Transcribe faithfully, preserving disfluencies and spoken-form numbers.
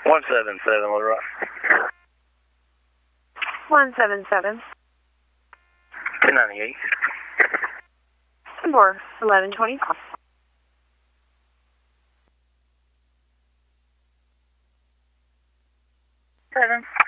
one seven seven, Leroy. one seven seven. ten ninety-eight. Four eleven twenty. Seven.